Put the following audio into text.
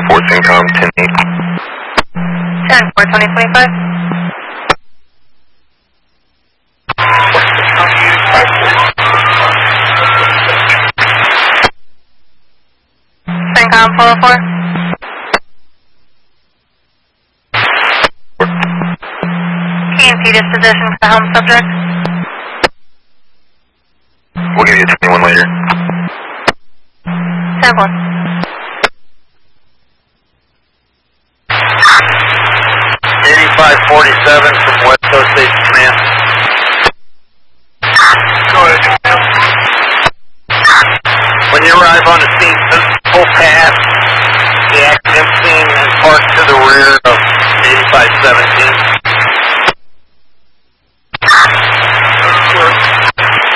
4 CENTCOM 10-8. 10-4-2025. CENTCOM 404. P&P disposition for the helm subject. We'll give you 21 later. 10-4. 8547 from West Coast Station Command. Go ahead. When you arrive on the scene, pull past the accident scene and park to the rear of 8517.